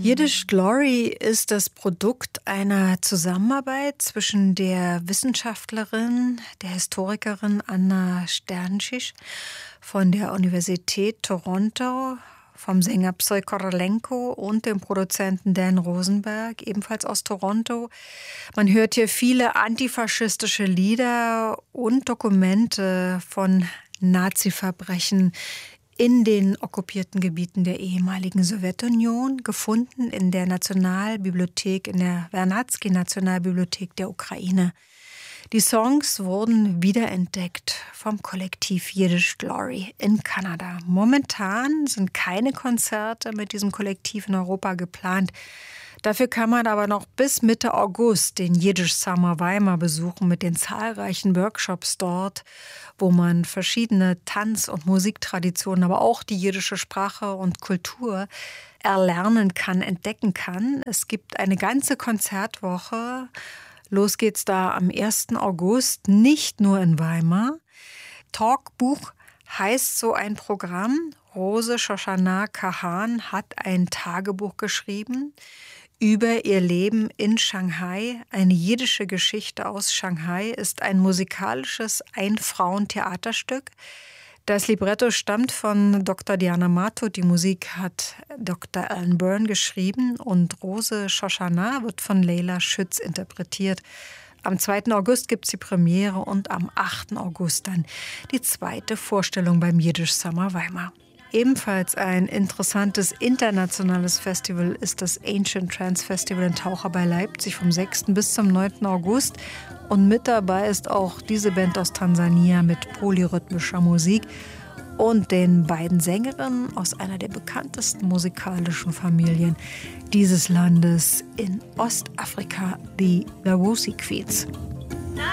Yiddish Glory ist das Produkt einer Zusammenarbeit zwischen der Wissenschaftlerin, der Historikerin Anna Sternschisch von der Universität Toronto, vom Sänger Psy Korolenko und dem Produzenten Dan Rosenberg, ebenfalls aus Toronto. Man hört hier viele antifaschistische Lieder und Dokumente von Nazi-Verbrechen in den okkupierten Gebieten der ehemaligen Sowjetunion, gefunden in der Nationalbibliothek, in der Vernadsky-Nationalbibliothek der Ukraine. Die Songs wurden wiederentdeckt vom Kollektiv Yiddish Glory in Kanada. Momentan sind keine Konzerte mit diesem Kollektiv in Europa geplant. Dafür kann man aber noch bis Mitte August den Yiddish Summer Weimar besuchen mit den zahlreichen Workshops dort, wo man verschiedene Tanz- und Musiktraditionen, aber auch die jiddische Sprache und Kultur erlernen kann, entdecken kann. Es gibt eine ganze Konzertwoche. Los geht's da am 1. August, nicht nur in Weimar. Talkbuch heißt so ein Programm. Rose Shoshana Kahan hat ein Tagebuch geschrieben über ihr Leben in Shanghai. Eine jiddische Geschichte aus Shanghai ist ein musikalisches Ein-Frauen-Theaterstück. Das Libretto stammt von Dr. Diana Mato, die Musik hat Dr. Alan Byrne geschrieben und Rose Shoshana wird von Leila Schütz interpretiert. Am 2. August gibt es die Premiere und am 8. August dann die zweite Vorstellung beim Yiddish Summer Weimar. Ebenfalls ein interessantes internationales Festival ist das Ancient Trance Festival in Taucher bei Leipzig vom 6. bis zum 9. August. Und mit dabei ist auch diese Band aus Tansania mit polyrhythmischer Musik und den beiden Sängerinnen aus einer der bekanntesten musikalischen Familien dieses Landes in Ostafrika, die Lawusi Queens.